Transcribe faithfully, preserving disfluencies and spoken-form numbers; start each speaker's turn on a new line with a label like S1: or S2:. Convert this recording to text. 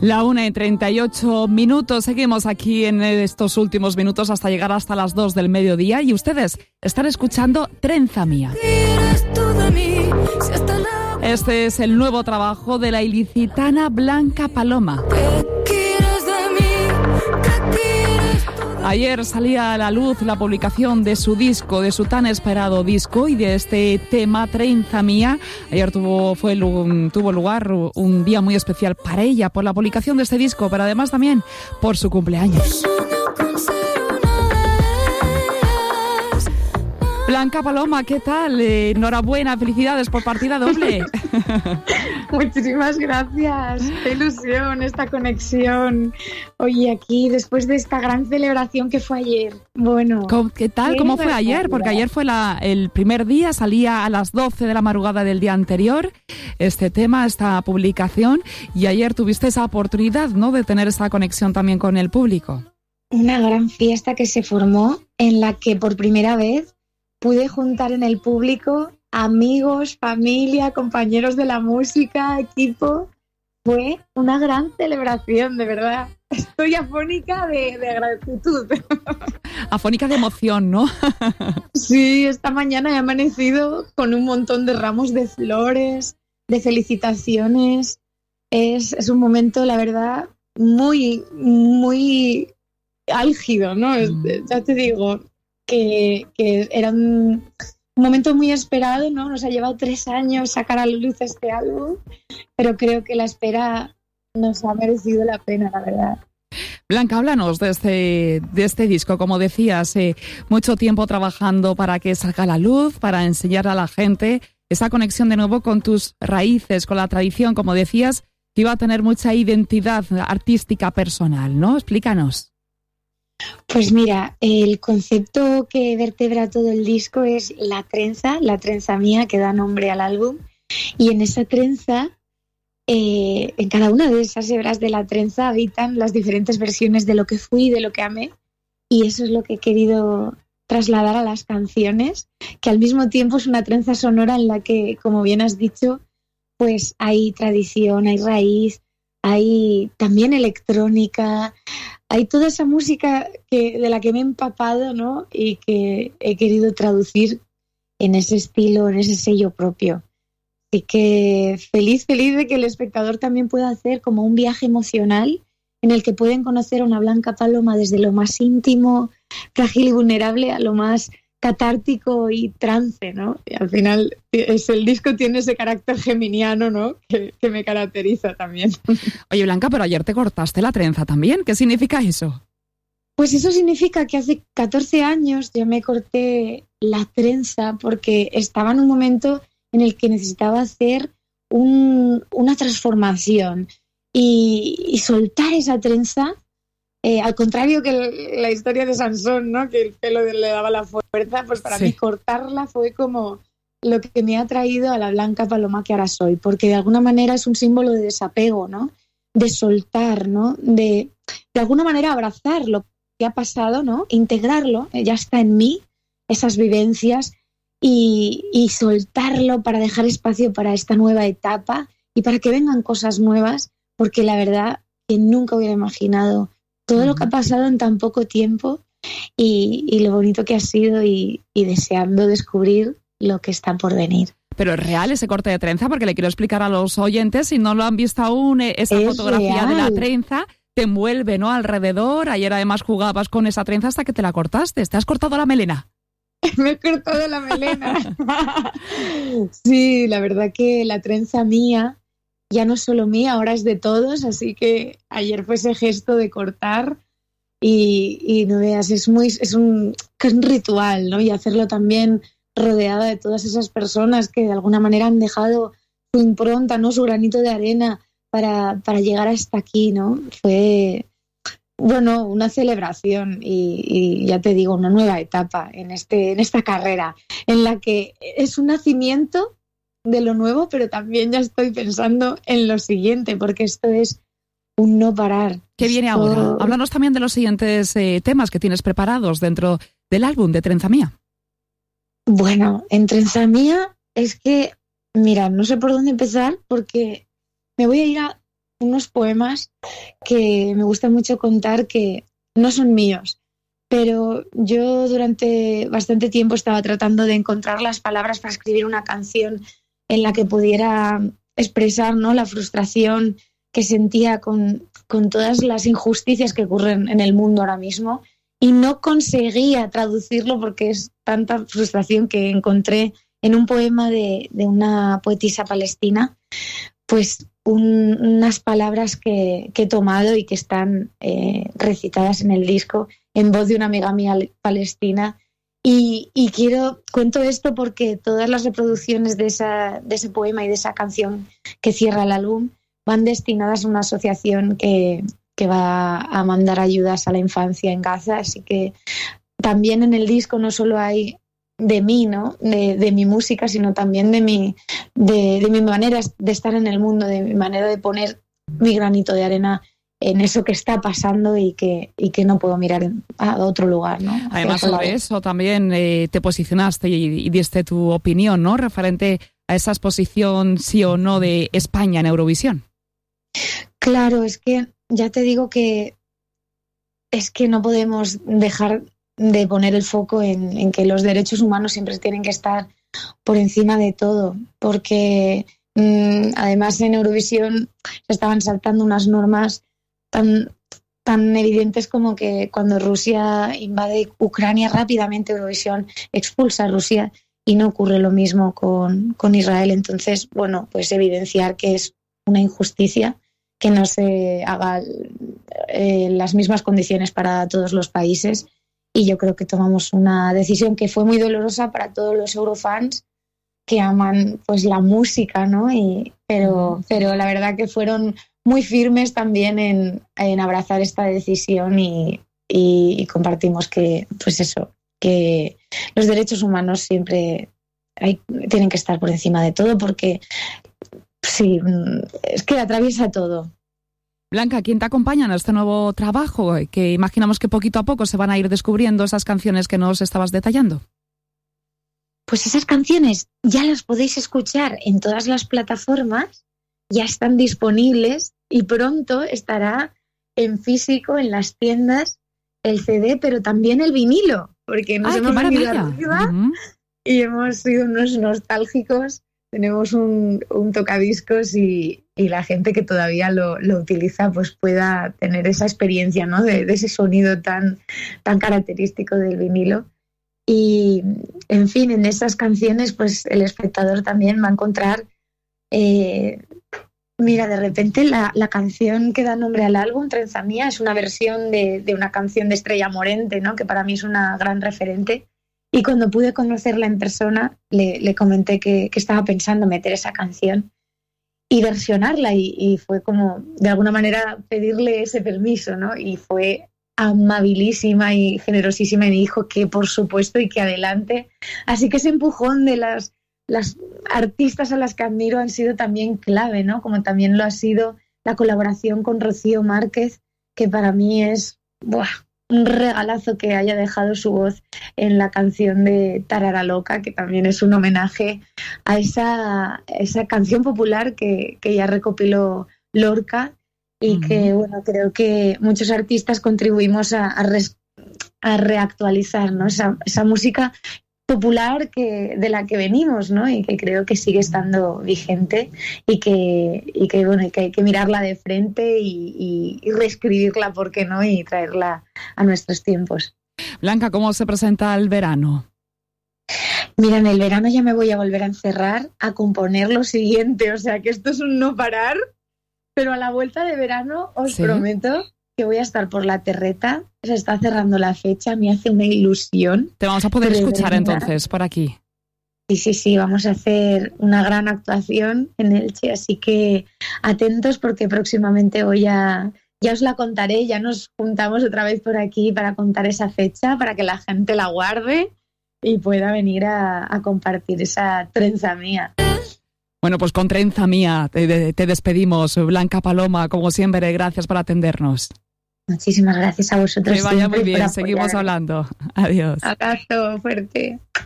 S1: La una y treinta y ocho minutos. Seguimos aquí en estos últimos minutos hasta llegar hasta las dos del mediodía y ustedes están escuchando Trenza Mía. Este es el nuevo trabajo de la ilicitana Blanca Paloma. Ayer salía a la luz la publicación de su disco, de su tan esperado disco y de este tema Trenza Mía. Ayer tuvo, fue, tuvo lugar un día muy especial para ella por la publicación de este disco, pero además también por su cumpleaños. Blanca Paloma, ¿qué tal? Eh, enhorabuena, felicidades por partida doble.
S2: Muchísimas gracias, qué ilusión esta conexión. Oye, aquí después de esta gran celebración que fue ayer, bueno.
S1: ¿Qué tal? ¿Cómo fue ayer? Porque ayer fue la, el primer día, salía a las doce de la madrugada del día anterior este tema, esta publicación, y ayer tuviste esa oportunidad, ¿no?, de tener esa conexión también con el público.
S2: Una gran fiesta que se formó en la que por primera vez pude juntar en el público amigos, familia, compañeros de la música, equipo. Fue una gran celebración, de verdad. Estoy afónica de, de gratitud.
S1: Afónica de emoción, ¿no?
S2: Sí, esta mañana he amanecido con un montón de ramos de flores, de felicitaciones. Es, es un momento, la verdad, muy, muy álgido, ¿no? Mm. Ya te digo, que, que era un, un momento muy esperado, ¿no? Nos ha llevado tres años sacar a la luz este álbum, pero creo que la espera nos ha merecido la pena, la verdad.
S1: Blanca, háblanos de este, de este disco. Como decías, eh, mucho tiempo trabajando para que salga a la luz, para enseñar a la gente esa conexión de nuevo con tus raíces, con la tradición. Como decías, que iba a tener mucha identidad artística personal, ¿no? Explícanos.
S2: Pues mira, el concepto que vertebra todo el disco es la trenza, la trenza mía, que da nombre al álbum. Y en esa trenza, eh, en cada una de esas hebras de la trenza habitan las diferentes versiones de lo que fui y de lo que amé. Y eso es lo que he querido trasladar a las canciones, que al mismo tiempo es una trenza sonora en la que, como bien has dicho, pues hay tradición, hay raíz, hay también electrónica, hay toda esa música que, de la que me he empapado, ¿no? Y que he querido traducir en ese estilo, en ese sello propio. Así que feliz, feliz de que el espectador también pueda hacer como un viaje emocional en el que pueden conocer a una Blanca Paloma desde lo más íntimo, frágil y vulnerable a lo más catártico y trance, ¿no? Y al final es, el disco tiene ese carácter geminiano, ¿no? Que, que me caracteriza también.
S1: Oye, Blanca, pero ayer te cortaste la trenza también. ¿Qué significa eso?
S2: Pues eso significa que hace catorce años yo me corté la trenza porque estaba en un momento en el que necesitaba hacer un, una transformación y, y soltar esa trenza. Eh, al contrario que el, la historia de Sansón, ¿no? Que el pelo le daba la fuerza, pues para sí. mí cortarla fue como lo que me ha traído a la Blanca Paloma que ahora soy, porque de alguna manera es un símbolo de desapego, ¿no? De soltar, ¿no? De, de alguna manera abrazar lo que ha pasado, ¿no? Integrarlo, eh, ya está en mí, esas vivencias, y, y soltarlo para dejar espacio para esta nueva etapa y para que vengan cosas nuevas, porque la verdad que nunca hubiera imaginado todo lo que ha pasado en tan poco tiempo y, y lo bonito que ha sido y, y deseando descubrir lo que está por venir.
S1: Pero es real ese corte de trenza, porque le quiero explicar a los oyentes, si no lo han visto aún, esa es fotografía real de la trenza te envuelve, ¿no?, alrededor. Ayer además jugabas con esa trenza hasta que te la cortaste. ¿Te has cortado la melena?
S2: Me he cortado la melena. Sí, la verdad que la trenza mía ya no es solo mía, ahora es de todos, así que ayer fue ese gesto de cortar y, y no veas, es muy es un, es un ritual, ¿no? Y hacerlo también rodeada de todas esas personas que de alguna manera han dejado su impronta, ¿no? Su granito de arena para, para llegar hasta aquí, ¿no? Fue, bueno, una celebración y, y ya te digo, una nueva etapa en, este, en esta carrera en la que es un nacimiento de lo nuevo, pero también ya estoy pensando en lo siguiente, porque esto es un no parar.
S1: ¿Qué viene esto... ahora? Háblanos también de los siguientes eh, temas que tienes preparados dentro del álbum de Trenza Mía.
S2: Bueno, en Trenza Mía es que, mira, no sé por dónde empezar porque me voy a ir a unos poemas que me gusta mucho contar, que no son míos, pero yo durante bastante tiempo estaba tratando de encontrar las palabras para escribir una canción en la que pudiera expresar, ¿no?, la frustración que sentía con, con todas las injusticias que ocurren en el mundo ahora mismo, y no conseguía traducirlo porque es tanta frustración que encontré en un poema de, de una poetisa palestina, pues un, unas palabras que, que he tomado y que están eh, recitadas en el disco en voz de una amiga mía palestina. Y, y quiero, cuento esto porque todas las reproducciones de, esa, de ese poema y de esa canción que cierra el álbum van destinadas a una asociación que, que va a mandar ayudas a la infancia en Gaza. Así que también en el disco no solo hay de mí, ¿no?, de, de mi música, sino también de mi, de, de mi manera de estar en el mundo, de mi manera de poner mi granito de arena en eso que está pasando y que, y que no puedo mirar a otro lugar, ¿no?
S1: Además, sobre eso también eh, te posicionaste y, y diste tu opinión, ¿no?, referente a esa exposición sí o no de España en Eurovisión.
S2: Claro, es que ya te digo que es que no podemos dejar de poner el foco en, en que los derechos humanos siempre tienen que estar por encima de todo, porque mmm, además en Eurovisión se estaban saltando unas normas tan, tan evidentes como que cuando Rusia invade Ucrania, rápidamente Eurovisión expulsa a Rusia, y no ocurre lo mismo con, con Israel. Entonces, bueno, pues evidenciar que es una injusticia que no se haga eh, las mismas condiciones para todos los países. Y yo creo que tomamos una decisión que fue muy dolorosa para todos los eurofans que aman pues la música, ¿no? Y, pero, pero la verdad que fueron muy firmes también en, en abrazar esta decisión y, y, y compartimos que, pues eso, que los derechos humanos siempre hay, tienen que estar por encima de todo, porque sí, es que atraviesa todo.
S1: Blanca, ¿quién te acompaña en este nuevo trabajo? Que imaginamos que poquito a poco se van a ir descubriendo esas canciones que nos estabas detallando.
S2: Pues esas canciones ya las podéis escuchar en todas las plataformas, ya están disponibles y pronto estará en físico en las tiendas el C D, pero también el vinilo, porque nos
S1: ¡Ay,
S2: hemos
S1: qué
S2: venido
S1: maravilla!
S2: arriba
S1: Uh-huh.
S2: y hemos sido unos nostálgicos. Tenemos un, un tocadiscos y, y la gente que todavía lo, lo utiliza pues pueda tener esa experiencia, ¿no?, de, de ese sonido tan, tan característico del vinilo. Y, en fin, en esas canciones pues el espectador también va a encontrar, eh, mira, de repente la, la canción que da nombre al álbum, Trenza Mía, es una versión de, de una canción de Estrella Morente, ¿no?, que para mí es una gran referente. Y cuando pude conocerla en persona, le, le comenté que, que estaba pensando meter esa canción y versionarla, y, y fue como, de alguna manera, pedirle ese permiso, ¿no? Y fue amabilísima y generosísima y me dijo que por supuesto y que adelante. Así que ese empujón de las, las artistas a las que admiro han sido también clave, ¿no? Como también lo ha sido la colaboración con Rocío Márquez, que para mí es ¡buah!, un regalazo que haya dejado su voz en la canción de Tarara Loca, que también es un homenaje a esa, esa canción popular que, que ya recopiló Lorca y uh-huh. que, bueno, creo que muchos artistas contribuimos a, a, res, a reactualizar, ¿no?, esa, esa música popular que, de la que venimos, ¿no?, y que creo que sigue estando vigente y que, y que, bueno, que hay que mirarla de frente y, y, y reescribirla, ¿por qué no?, y traerla a nuestros tiempos.
S1: Blanca, ¿cómo se presenta el verano?
S2: Mira, en el verano ya me voy a volver a encerrar a componer lo siguiente, o sea que esto es un no parar, pero a la vuelta de verano os ¿Sí? prometo que voy a estar por la terreta. Se está cerrando la fecha, me hace una ilusión.
S1: Te vamos a poder escuchar entonces por aquí.
S2: Sí, sí, sí, vamos a hacer una gran actuación en Elche, así que atentos porque próximamente voy a, ya os la contaré, ya nos juntamos otra vez por aquí para contar esa fecha, para que la gente la guarde y pueda venir a, a compartir esa trenza mía.
S1: Bueno, pues con Trenza Mía te, te despedimos. Blanca Paloma, como siempre, gracias por atendernos.
S2: Muchísimas gracias a vosotros.
S1: Que vaya muy bien, seguimos hablando. Adiós.
S2: Abrazo fuerte.